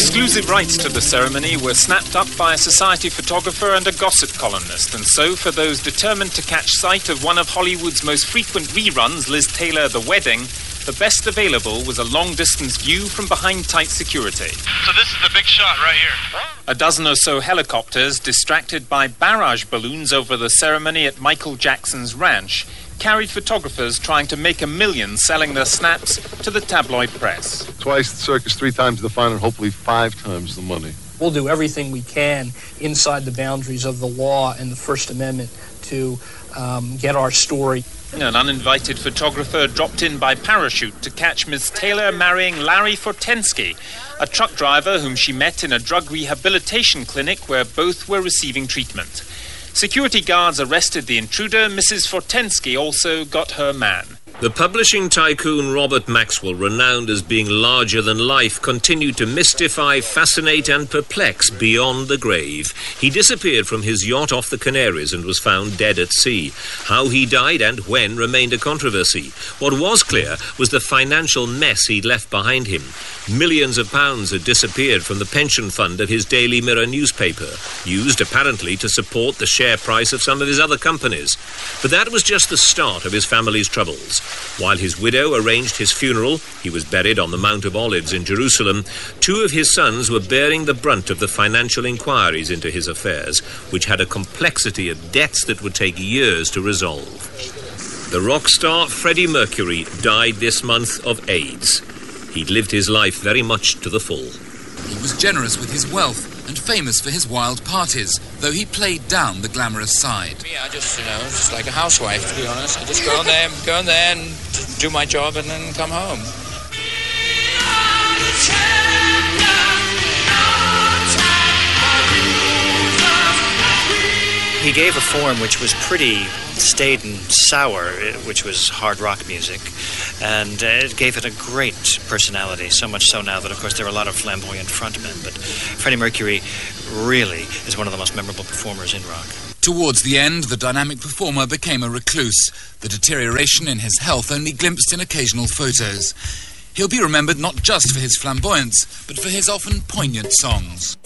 Exclusive rights to the ceremony were snapped up by a society photographer and a gossip columnist, and so for those determined to catch sight of one of Hollywood's most frequent reruns, Liz Taylor, The Wedding, the best available was a long-distance view from behind tight security. So this is the big shot right here. A dozen or so helicopters, distracted by barrage balloons over the ceremony at Michael Jackson's ranch, carried photographers trying to make a million selling their snaps to the tabloid press. Twice the circus, 3 times the fun, and hopefully 5 times the money. We'll do everything we can inside the boundaries of the law and the First Amendment to get our story. An uninvited photographer dropped in by parachute to catch Ms. Taylor marrying Larry Fortensky, a truck driver whom she met in a drug rehabilitation clinic where both were receiving treatment. Security guards arrested the intruder. Mrs. Fortensky also got her man. The publishing tycoon Robert Maxwell, renowned as being larger than life, continued to mystify, fascinate and perplex beyond the grave. He disappeared from his yacht off the Canaries and was found dead at sea. How he died and when remained a controversy. What was clear was the financial mess he'd left behind him. Millions of pounds had disappeared from the pension fund of his Daily Mirror newspaper, used apparently to support the share price of some of his other companies. But that was just the start of his family's troubles. While his widow arranged his funeral, he was buried on the Mount of Olives in Jerusalem, 2 of his sons were bearing the brunt of the financial inquiries into his affairs, which had a complexity of debts that would take years to resolve. The rock star Freddie Mercury died this month of AIDS. He'd lived his life very much to the full. He was generous with his wealth and famous for his wild parties, though he played down the glamorous side. Me, I just like a housewife, to be honest. I just go in there and do my job and then come home. He gave a form which was pretty staid and sour, which was hard rock music, and it gave it a great personality, so much so now that, of course, there are a lot of flamboyant frontmen, but Freddie Mercury really is one of the most memorable performers in rock. Towards the end, the dynamic performer became a recluse, the deterioration in his health only glimpsed in occasional photos. He'll be remembered not just for his flamboyance, but for his often poignant songs.